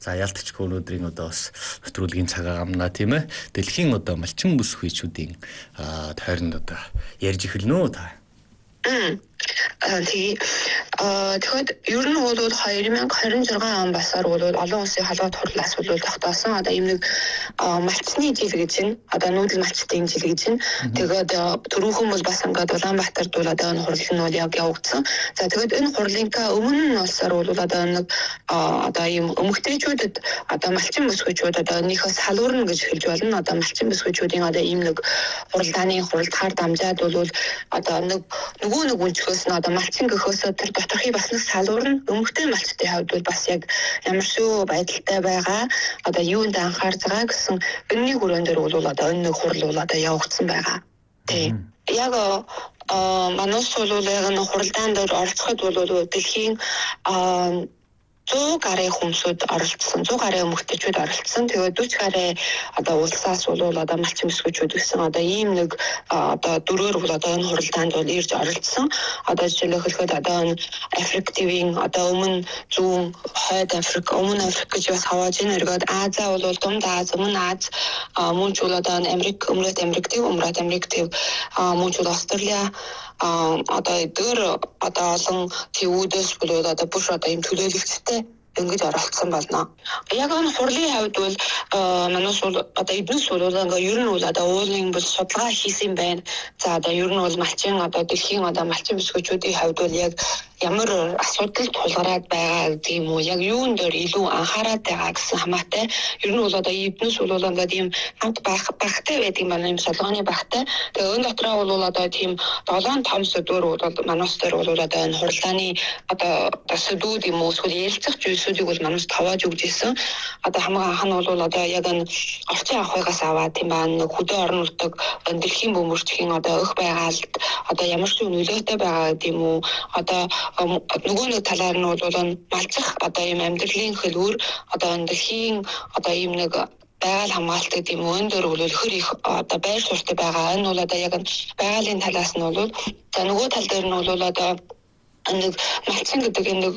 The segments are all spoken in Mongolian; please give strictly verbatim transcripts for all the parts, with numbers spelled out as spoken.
За ялтчгүй өнөөдрийн одоо бас нэвтрүүлгийн цагаа амнаа тийм ээ. Дэлхийн одоо малчин бүс хүчүүдийн тойронд одоо ярьж эхэлнэ та. Тэгээ тэгэхэд ер нь бол две тысячи двадцать шесть он басаар бол олон улсын халуун хурлаас бол тогтоосон одоо юм нэг малчны жил гэж байна. Одоо нүүдэл малчтын жил гэж байна. Тэгээд түрүүхэн бол бас ингээд Улаанбаатарт бол одоо энэ хурал нь бол яг явагдсан. За тэгээд энэ хурлынхаа өмнө улсаар бол одоо нэг одоо юм эмэгтэйчүүдэд одоо малчин бүсгүйчүүд одоо энийхээс халуурна гэж хэлж болно. Одоо малчин бүсгүйчүүдийн одоо ийм нэг хуралдааны хуралдахаар дамжаад бол одоо нэг нөгөө нэг үнчгөөс нь одоо малчин гөхөөсөө тэр доторхыг бас нэг салуурна өмгтэй малчтын хувьд бол бас яг ямар шүү байдалтай байгаа одоо юунд анхаарч байгаа гэсэн энэний хүрээнд дээр бол одоо энэ нэг хурал бол одоо явагдсан байгаа. Тийм. Яг манайс бол яг энэ хуралдаанд оролцоход бол дэлхийн сто гаруй хүмүүсүүд оролцсон. сто гаруй эмэгтэйчүүд оролцсон. Тэгээд forty гаруй одоо улсаас бол одоо малчин бүсгүйчүүд гэсэн одоо ийм нэг одоо дөрөөр бол одоо энэ хуралдаанд бол ирж оролцсон. Одоо жишээлбэл хэлэхэд одоо Африк твийн одоо өмнө зүүн хойд Африк, өмнө Африк гэж бас хавааж ийн өргөд Азаа бол Дунд Аз, өмнө Аз, мөн ч бол одоо Америк, Өмнөд Америк төв, Өмнөд Америк төв, мөн ч бол Австраlia а одоо эдгээр одоо олон төвүүдээс болоод одоо бүх одоо ийм төлөөлөгчтэй ингэж оролцсон байна. Яг энэ хурлын хувьд бол манайс бол одоо эднэс бол ингээ ер нь бол одоо уулын бол судалгаа хийсэн байна. За одоо ер нь бол малчин одоо дэлхийн одоо малчин бүсгүйчүүдийн хувьд бол яг ямар асуудал тулгараад байгаа гэдэг юм уу? Яг юунд дээр илүү анхаарат байгаа гэсэн хамаатай. Ер нь бол одоо эднэс бол ингээд ийм хамт байх багтай байдаг маань ийм солгооны багтай. Тэгээ энэ дотроо бол одоо тийм долоон том сэдвэр бол манайс дээр бол одоо энэ хурлааны одоо сэдвүүд юм уу эсвэл ярилцах зүйлсүүдийг бол манайс тавааж өгч ирсэн. Одоо хамгийн анх нь бол одоо яг энэ орчин ахуйгаас аваад тийм баа нэг хөдөө орон нутаг дэлхийн бөмбөрчхийн одоо өх байгaalд одоо ямар ч нөлөөтэй байгаа гэдэг юм уу? Одоо нөгөө нэг талаар нь бол малцах одоо ийм амьдралын хэлбэр одоо дэлхийн одоо ийм нэг байгаль хамгаалалт гэдэг юм өн дээр бол хөр их одоо байр суурьтай байгаа. Энэ бол одоо яг байгалийн талаас нь бол за нөгөө тал дээр нь бол одоо нэг малчин гэдэг нэг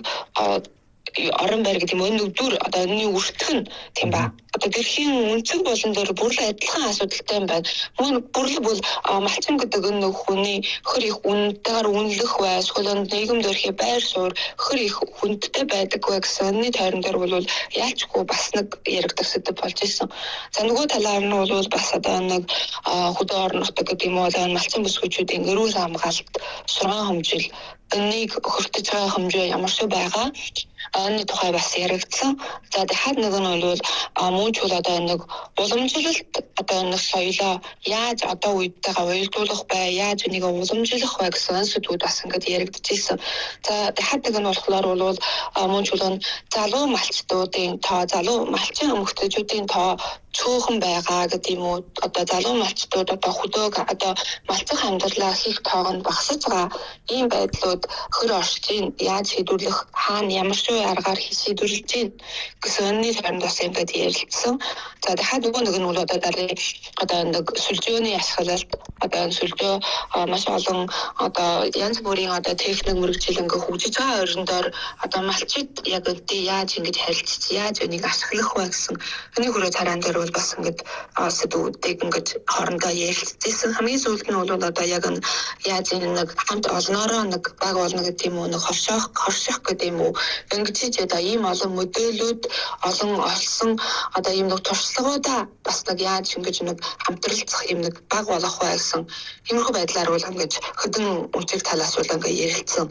орон байр гэдэг юм энэ дүр одоо энэ үртгэн тийм ба одоо дэлхийн үнцэг болон дээр бүрл адилхан асуудалтай юм байна. Мөн бүрл бол малчин гэдэг энэ хүний хөр их үнэтэйгээр үнэлэх бай, эсвэл нийгэмд өрхий байр суурь хөр их хүндтэй байдаг бай гэсэн энэ тойрон дээр бол яалчгүй бас нэг яригдах сэдв болж ирсэн. За нөгөө талаар нь бол бас одоо нэг хөдөө орон нутаг гэдэг юм бол малчин бүсгүйчүүдийн эрүүл хамгаалалт, сургаан хэмжээл энийг хүртэж байгаа хэмжээ ямар ч байгаа. Оны тухай бас яригдсан. За дахиад нэг нь бол мөн ч бол одоо нэг уламжлалт одоо нэг соёлоо яаж одоо үедтэйгээ уялдуулах бай, яаж энийг уламжлах бай гэсэн сэдвүүд бас ингээд яригдчихсэн. За дахиад нэг нь болохоор бол мөн ч бол залуу малчтуудын тоо, залуу малчин эмэгтэйчүүдийн тоо цөөхөн байгаа гэдэг юм уу? Одоо залуу малчтууд одоо хөдөг одоо малцах амьдралаа хийх тоогонд багасж байгаа ийм байдлууд хөр оршиж ийн яаж шийдвэрлэх хаана ямар ч аргаар шийдвэрлэж ийн гэсэн өнний тойронд бас ингээд ярилцсан. За дахиад нөгөө нэг нь бол одоо дараагийн одоо нэг сүлжөөний ашиглалт одоо сүлжөө маш олон одоо янз бүрийн одоо техник мөрөгжил ингээд хөгжиж байгаа орноор одоо малчид яг үгүй яаж ингэж харилцаж яаж энийг ашиглах вэ гэсэн энэ хүрээ цараан дээр бол бас ингээд сэдвүүдийг ингээд хоорондоо ярилцсан. Хамгийн сүүлд нь бол одоо яг яаж нэг хамт олноороо нэг баг болно гэдэг юм уу нэг хоршоох хорших гэдэг юм уу ингэж одоо ийм олон модулүүд олон олсон одоо ийм нэг туршлагуудаа бас нэг яаж ингэж нэг хамтралцах юм нэг баг болох вэ гэсэн иймэрхүү байдлаар бол ингэж хөдөн үнцэг талаас бол ингээд ярилцсан.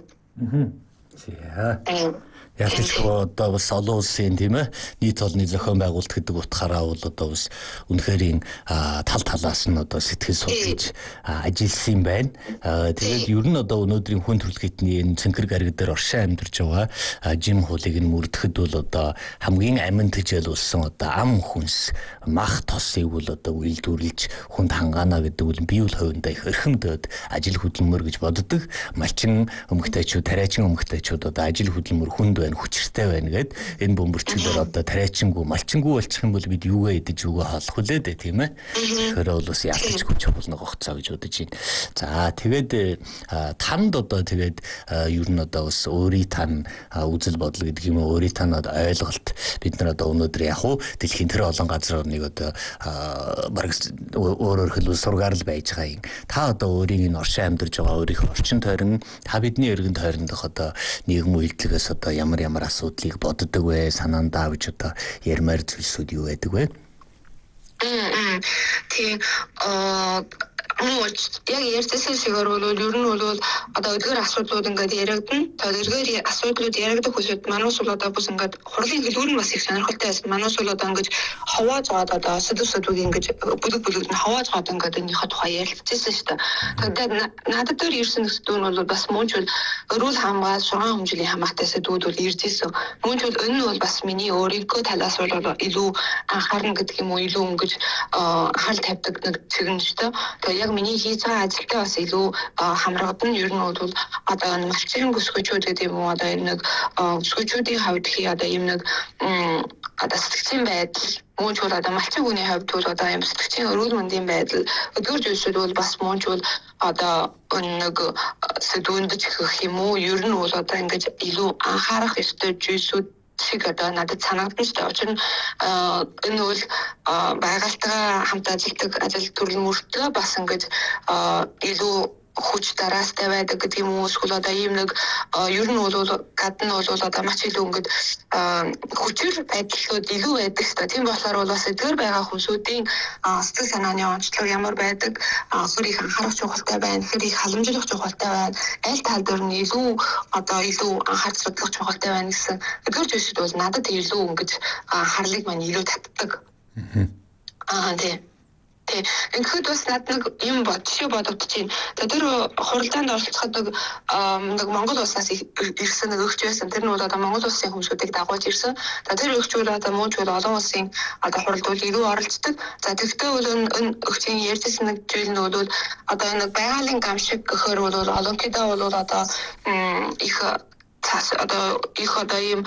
Аа. Ялцчихгүй одоо бас олон улсын тийм ээ нийт олонний зохион байгуулалт гэдэг утгаараа бол одоо бас үнэхэрийн тал талаас нь одоо сэтгэл судлаж ажилласан байна. Тэгээд ер нь одоо өнөөдрийн хүн төрөлхтний энэ цэнхэр гариг дээр оршин амьдарч байгаа жим хуулийг нь мөрдөхөд бол одоо хамгийн амин тэжээл болсон одоо ам хүнс мах тосыг бол одоо үйлдвэрлэж хүнд хангаана гэдэг үл бие үл хувиндаа их эрхэмдээд ажил хөдөлмөр гэж боддог. Малчин эмэгтэйчүүд, тариачин эмэгтэйчүүд одоо ажил хөдөлмөр хүнд байна, хүчтэй байна гэд энэ бөмбөрчгөлөөр одоо тариачингүй, малчингүй болчих юм бол бид юугаа идэж юугаа хаалах үлээ дээ, тийм ээ. Тэгэхээр бол бас ялцчгүй чухал нэг хугацаа гэж бодож байна. За тэгээд танд одоо тэгээд ер нь одоо бас өөрийн тань үзэл бодол гэдэг юм уу, өөрийн тань ойлголт бид нар одоо өнөөдөр яг уу дэлхийн тэр олон газар нэг одоо бараг өөрөөр хэлбэл сургаал байж байгаа юм. Та одоо өөрийн энэ оршин амьдарч байгаа өөрийнхөө орчин тойрон та бидний эргэн тойрондох одоо нийгэм үйлдэлгээс одоо ямар ямар асуудлыг боддог вэ? Санаандаа авч одоо ярмаар зүйлсүүд юу байдаг вэ? Мм. Тий аа мөн яг ярьсан шигээр бол ер нь бол одоо эдгээр асуудлууд ингээд яригдана. Тэгээд эдгээр асуудлууд яригдах хүсэд манайс бол одоо бас ингээд хурлын хэлбэр нь бас их сонирхолтой байсан. Манайс бол одоо ингээд хавааж гоод одоо сэдв сэдвүүд ингээд бүлэг бүлэг нь хавааж гоод ингээд энийхээ тухай ярилцсан шүү дээ. Тэгээд надад дээр ирсэн сэдвүүд нь бол бас мөн ч өрөөл хамгаал, шугам хэмжээний хамаатай сэдвүүд бол ирж ирсэн. Мөн ч энэ нь бол бас миний өөрийнхөө талаас бол илүү анхаарна гэдэг юм уу, илүү ингэж хаал тавьдаг нэг чиглэл шүү дээ. Яг миний хийж байгаа ажилтай бас илүү хамрагдана. Ер нь бол одоо малчин бүсгүйчүүд гэдэг юм уу, одоо энэ нэг бүсгүйчүүдийн хувьд хий одоо юм нэг одоо сэтгцийн байдал, мөн ч бол одоо малчин хүний хувьд бол одоо юм сэтгцийн өрөөл мэндийн байдал өдөр зүйлсүүд бол бас мөн ч бол одоо нэг сэдвүүнд ч гэх юм уу, ер нь бол одоо ингэж илүү анхаарах ёстой зүйлсүүд шиг одоо надад санагдсан шүү дээ. Учир нь энэ бол байгальтайгаа хамт ажилладаг ажил төрлийн мөртөө бас ингэж илүү хүч дараастай байдаг гэдэг юм уу, эсвэл одоо ийм нэг ер нь бол гадна бол одоо маш илүү ингэж хүчээр байдлууд илүү байдаг шүү дээ. Тийм болохоор бол бас эдгээр байгаа хүмүүсийн сэтгэл санааны онцлог ямар байдаг, хэр их анхаарах чухалтай байна, хэр их халамжлах чухалтай байна, аль тал дээр нь илүү одоо илүү анхаарч судлах чухалтай байна гэсэн эдгээр зүйлсүүд бол надад илүү ингэж анхаарлыг маань илүү татдаг. Аа тийм. Тэг. Ингээд бас над нэг юм бод шиг бодогдчихээн. Тэр хуралдаанд оролцоход нэг нэг Монгол улсаас ирсэн нэг өгч байсан. Тэр нь бол одоо Монгол улсын хүмүүсүүдийг дагуулж ирсэн. Тэр өгчүүд одоо мөн ч олон улсын одоо хуралдууд илүү оролцдог. За тэгвэл бол энэ өгчийн ярьжсэн нэг зүйл нь бол одоо нэг байгалийн гам шиг гэхээр бол олонхийдөө бол одоо их цаас одоо их одоо ийм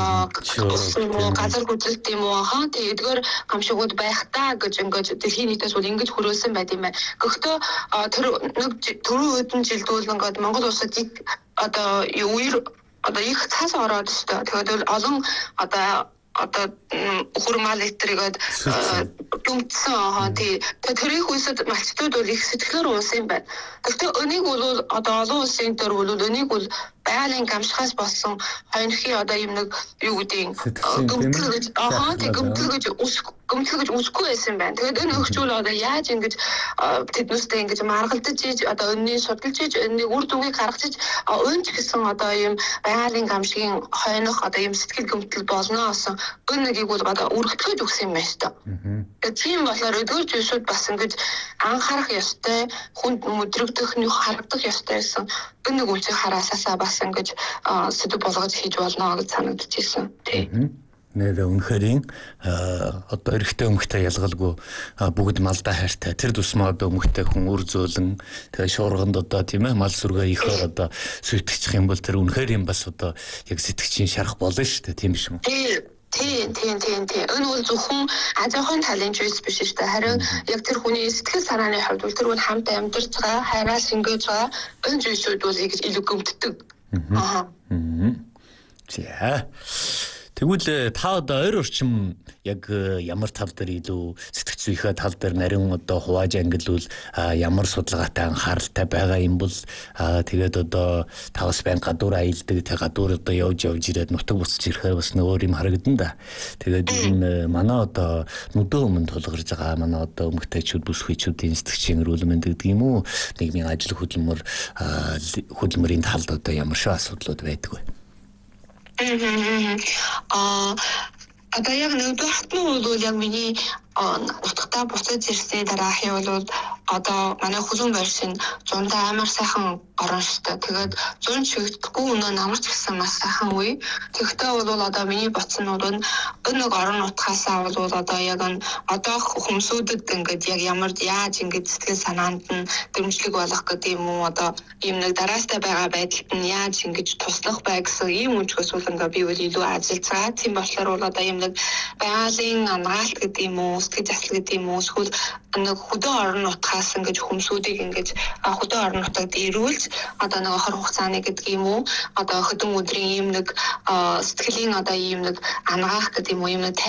газар хөдлөлт юм уу хаа тийм эдгээр гамшигуд байх та гэж ингээд дэлхийн нийтээс бол ингэж хөрөөсөн байт юм байна. Гэхдээ тэр нэг түрүү хэдэн жилд бол ингээд Монгол улсад одоо үер одоо их цаас ороод шүү дээ. Тэгээд олон одоо одоо хурмал литргээд дүмцсэн аа тий. Тэр их үсэд малчтууд бол их сэтгэлээр уусан юм байна. Гэхдээ энийг бол одоо олон улсын төр бол энийг бол байгалийн гамшихаас болсон хойнхи одоо юм нэг юу гэдэг гомдол гэж аа тий гомдол гэж гомдол гэж үсэхгүй байсан байна. Тэгээд энэ өгчүүл одоо яаж ингэж тэднүүстэй ингэж маргалдаж ийж одоо өнний судалж ийж өнний үр дүнгийг гаргаж ийж өнч гэсэн одоо юм байгалийн гамшигын хойнох одоо юм сэтгэл гомдол болно гэсэн энэ нэгийг бол одоо үргэлжлүүлж өгсөн юм байна шүү дээ. Тийм болохоор өдөр зүйлсүүд бас ингэж анхаарах ёстой, хүнд өдрөгдөх нь харагдах ёстой гэсэн энэ нэг үнцийг хараасаасаа бас ингэж сэдв болгож хийж болно гэж санагдчихсэн. Тий. Нэр үнэхээр одоо эрэгтэй өмгтэй ялгалгүй бүгд малдаа хайртай. Тэр тусмаа одоо өмгтэй хүн үр зөөлөн тэгээ шуурганд одоо тийм ээ мал сүргээ ихээр одоо сүйтгэчих юм бол тэр үнэхээр юм бас одоо яг сэтгчийн шарах болно шүү дээ. Тийм биш үү? Тийм, тийм, тийм, тийм. Энэ бол зөвхөн ажихын талын зүйлс биш шүү дээ. Харин яг тэр хүний сэтгэл санааны хувьд бол тэр бол хамт амьдарч байгаа, хайраа шингээж байгаа энэ зүйлсүүд бол илүү гомддог. Аа. За. Тэгвэл та одоо ойр орчим яг ямар тал дээр илүү сэтгц зүйхээ тал дээр нарийн одоо хувааж ангилвал ямар судалгаатай анхааралтай байгаа юм бол тэгээд одоо та бас байн гадуур аялдаг тэг гадуур одоо явж явж ирээд нутаг буцаж ирэхээр бас нөгөө юм харагдан да. Тэгээд энэ манай одоо нүдөө өмнө тулгарч байгаа манай одоо өмгтэйчүүд бүсгүйчүүдийн сэтгчийн эрүүл мэнд гэдэг юм уу нийгмийн ажил хөдөлмөр хөдөлмөрийн талд одоо ямар шиг асуудлууд байдаг вэ? Аа одоо яг нэгдүгээр хатны бол яг миний нутагтаа буцаж ирсний дараахийн бол одоо манай хөлөн байр шин зундаа амар сайхан орон штэ. Тэгээд зун чигтгүй өнөө намарч гисэн маш сайхан үе. Тэгтээ бол одоо миний боцнууд нь нэг орон нутгаасаа бол одоо яг нь одоо хүмүүсүүдэд ингээд яг ямар яаж ингээд сэтгэл санаанд нь дэмжлэг болох гэдэг юм уу, одоо ийм нэг дараастай байгаа байдалд нь яаж ингэж туслах бай гэсэн ийм үгчгээс бол ингээд би бол илүү ажиллацгаа. Тийм болохоор бол одоо ийм нэг байгалийн амгаалт гэдэг юм уу, сэтгэл заслал гэдэг юм уу, эсвэл нэг хөдөө орон нутгаас ингэж хүмүүсүүдийг ингэж хөдөө орон нутагт ирүүлж одоо нэг хор хугацааны гэдэг юм уу, одоо хөдөн өдрийн ийм нэг сэтгэлийн одоо ийм нэг амгаах гэдэг юм уу, ийм нэг